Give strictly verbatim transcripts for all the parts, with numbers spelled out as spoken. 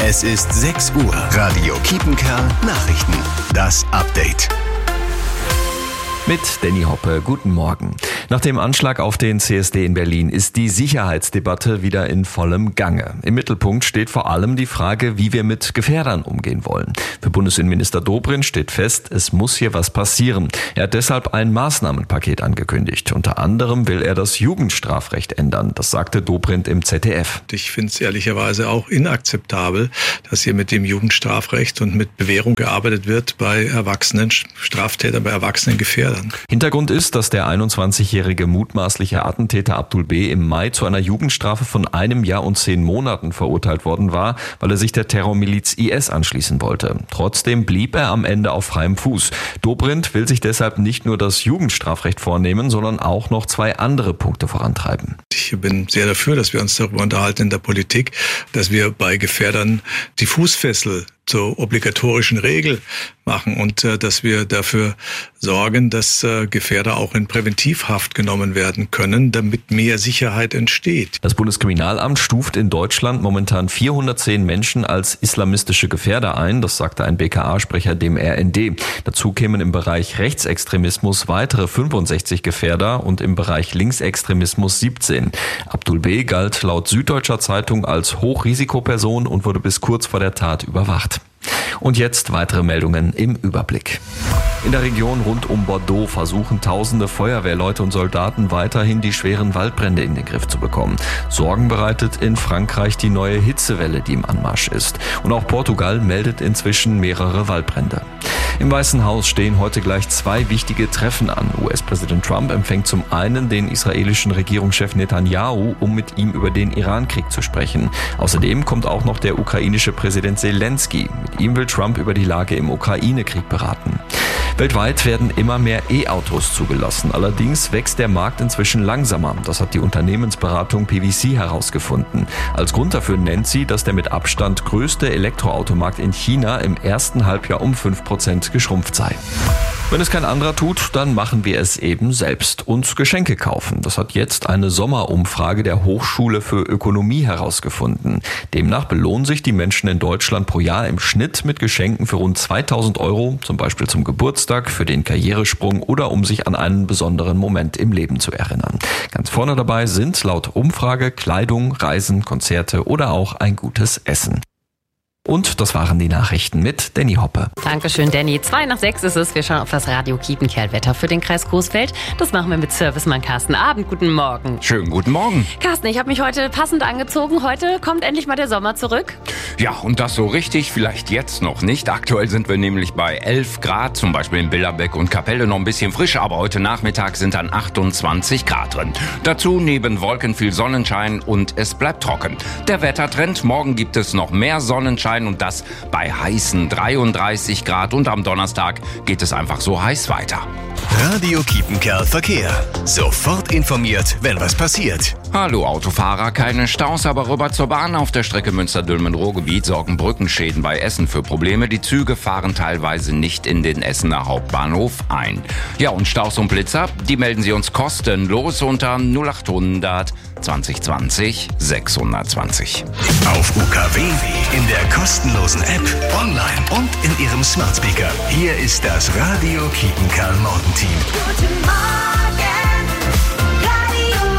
Es ist sechs Uhr. Radio Kiepenkerl Nachrichten. Das Update. Mit Danny Hoppe, guten Morgen. Nach dem Anschlag auf den C S D in Berlin ist die Sicherheitsdebatte wieder in vollem Gange. Im Mittelpunkt steht vor allem die Frage, wie wir mit Gefährdern umgehen wollen. Für Bundesinnenminister Dobrindt steht fest, es muss hier was passieren. Er hat deshalb ein Maßnahmenpaket angekündigt. Unter anderem will er das Jugendstrafrecht ändern. Das sagte Dobrindt im Z D F. Ich finde es ehrlicherweise auch inakzeptabel, dass hier mit dem Jugendstrafrecht und mit Bewährung gearbeitet wird bei Erwachsenen, Straftätern, bei erwachsenen Gefährdern. Hintergrund ist, dass der einundzwanzigjährige mutmaßliche Attentäter Abdul B. im Mai zu einer Jugendstrafe von einem Jahr und zehn Monaten verurteilt worden war, weil er sich der Terrormiliz I S anschließen wollte. Trotzdem blieb er am Ende auf freiem Fuß. Dobrindt will sich deshalb nicht nur das Jugendstrafrecht vornehmen, sondern auch noch zwei andere Punkte vorantreiben. Ich bin sehr dafür, dass wir uns darüber unterhalten in der Politik, dass wir bei Gefährdern die Fußfessel zur obligatorischen Regel machen und äh, dass wir dafür sorgen, dass äh, Gefährder auch in Präventivhaft genommen werden können, damit mehr Sicherheit entsteht. Das Bundeskriminalamt stuft in Deutschland momentan vierhundertzehn Menschen als islamistische Gefährder ein, das sagte ein B K A-Sprecher dem R N D. Dazu kämen im Bereich Rechtsextremismus weitere fünfundsechzig Gefährder und im Bereich Linksextremismus siebzehn. Abdul B. galt laut Süddeutscher Zeitung als Hochrisikoperson und wurde bis kurz vor der Tat überwacht. Und jetzt weitere Meldungen im Überblick. In der Region rund um Bordeaux versuchen tausende Feuerwehrleute und Soldaten weiterhin die schweren Waldbrände in den Griff zu bekommen. Sorgen bereitet in Frankreich die neue Hitzewelle, die im Anmarsch ist. Und auch Portugal meldet inzwischen mehrere Waldbrände. Im Weißen Haus stehen heute gleich zwei wichtige Treffen an. U S-Präsident Trump empfängt zum einen den israelischen Regierungschef Netanyahu, um mit ihm über den Irankrieg zu sprechen. Außerdem kommt auch noch der ukrainische Präsident Zelensky. Mit ihm will Trump über die Lage im Ukraine-Krieg beraten. Weltweit werden immer mehr E-Autos zugelassen. Allerdings wächst der Markt inzwischen langsamer. Das hat die Unternehmensberatung P V C herausgefunden. Als Grund dafür nennt sie, dass der mit Abstand größte Elektroautomarkt in China im ersten Halbjahr um fünf Prozent geschrumpft sei. Wenn es kein anderer tut, dann machen wir es eben selbst und Geschenke kaufen. Das hat jetzt eine Sommerumfrage der Hochschule für Ökonomie herausgefunden. Demnach belohnen sich die Menschen in Deutschland pro Jahr im Schnitt mit Geschenken für rund zweitausend Euro, zum Beispiel zum Geburtstag, für den Karrieresprung oder um sich an einen besonderen Moment im Leben zu erinnern. Ganz vorne dabei sind laut Umfrage Kleidung, Reisen, Konzerte oder auch ein gutes Essen. Und das waren die Nachrichten mit Danny Hoppe. Dankeschön, Danny. Zwei nach sechs ist es. Wir schauen auf das Radio Kiepenkerl-Wetter für den Kreis Coesfeld. Das machen wir mit Servicemann Carsten Abend. Guten Morgen. Schönen guten Morgen. Carsten, ich habe mich heute passend angezogen. Heute kommt endlich mal der Sommer zurück. Ja, und das so richtig, vielleicht jetzt noch nicht. Aktuell sind wir nämlich bei elf Grad, zum Beispiel in Billerbeck und Kapelle noch ein bisschen frisch, aber heute Nachmittag sind dann achtundzwanzig Grad drin. Dazu neben Wolken viel Sonnenschein und es bleibt trocken. Der Wettertrend, morgen gibt es noch mehr Sonnenschein und das bei heißen dreiunddreißig Grad und am Donnerstag geht es einfach so heiß weiter. Radio Kiepenkerl Verkehr. Sofort informiert, wenn was passiert. Hallo Autofahrer, keine Staus, aber rüber zur Bahn. Auf der Strecke Münster-Dülmen-Ruhrgebiet sorgen Brückenschäden bei Essen für Probleme. Die Züge fahren teilweise nicht in den Essener Hauptbahnhof ein. Ja, und Staus und Blitzer, die melden Sie uns kostenlos unter null achthundert zwanzig zwanzig sechshundertzwanzig. Auf U K W, in der kostenlosen App, online und in Ihrem Smart Speaker. Hier ist das Radio Kiepenkerl Morgenteam. Guten Morgen, Radio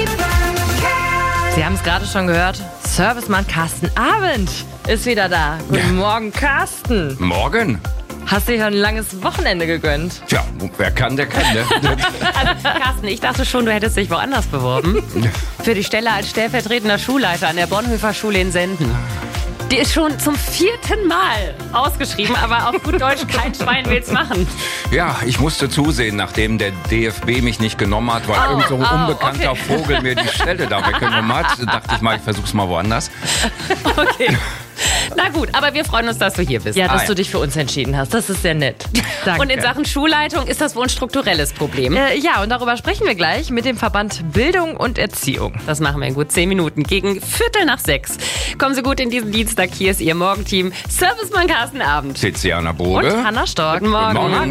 Kiepenkerl. Sie haben es gerade schon gehört. Servicemann Carsten Abend ist wieder da. Guten Ja. Morgen, Carsten. Morgen. Hast du dir ein langes Wochenende gegönnt? Tja, wer kann, der kann, ne? Also, Carsten, ich dachte schon, du hättest dich woanders beworben. Für die Stelle als stellvertretender Schulleiter an der Bonhoeffer Schule in Senden. Die ist schon zum vierten Mal ausgeschrieben, aber auf gut Deutsch, kein Schwein will's machen. Ja, ich musste zusehen, nachdem der D F B mich nicht genommen hat, weil Oh, irgend so ein oh, unbekannter okay. Vogel mir die Stelle da weggenommen hat. Dachte ich mal, ich versuch's mal woanders. Okay. Na gut, aber wir freuen uns, dass du hier bist. Ja, dass Ah, ja. du dich für uns entschieden hast. Das ist sehr nett. Danke. Und in Sachen Schulleitung ist das wohl ein strukturelles Problem. Äh, ja, und darüber sprechen wir gleich mit dem Verband Bildung und Erziehung. Das machen wir in gut zehn Minuten gegen Viertel nach sechs. Kommen Sie gut in diesen Dienstag. Hier ist Ihr Morgenteam. Servicemann Carsten Abend. Tiziana Bode. Und Hanna Stork. Guten Morgen. Guten Morgen.